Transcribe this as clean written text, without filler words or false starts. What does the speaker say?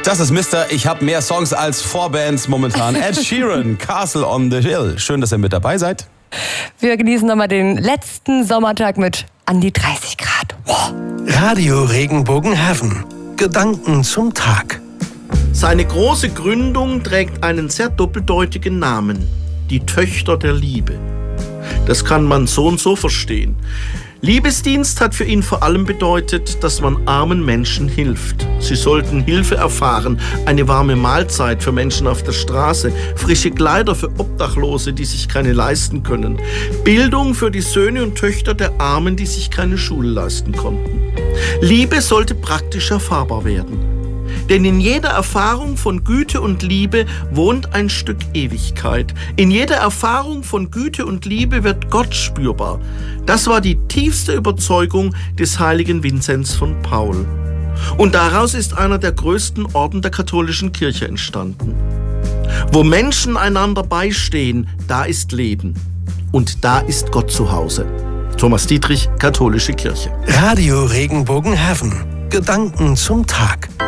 Das ist Mister, ich habe mehr Songs als Vorbands momentan. Ed Sheeran, Castle on the Hill. Schön, dass ihr mit dabei seid. Wir genießen nochmal den letzten Sommertag mit an die 30 Grad. Wow. Radio Regenbogen-Heaven. Gedanken zum Tag. Seine große Gründung trägt einen sehr doppeldeutigen Namen. Die Töchter der Liebe. Das kann man so und so verstehen. Liebesdienst hat für ihn vor allem bedeutet, dass man armen Menschen hilft. Sie sollten Hilfe erfahren, eine warme Mahlzeit für Menschen auf der Straße, frische Kleider für Obdachlose, die sich keine leisten können, Bildung für die Söhne und Töchter der Armen, die sich keine Schule leisten konnten. Liebe sollte praktisch erfahrbar werden. Denn in jeder Erfahrung von Güte und Liebe wohnt ein Stück Ewigkeit. In jeder Erfahrung von Güte und Liebe wird Gott spürbar. Das war die tiefste Überzeugung des heiligen Vinzenz von Paul. Und daraus ist einer der größten Orden der katholischen Kirche entstanden. Wo Menschen einander beistehen, da ist Leben. Und da ist Gott zu Hause. Thomas Dietrich, Katholische Kirche. Radio Regenbogen-Heaven. Gedanken zum Tag.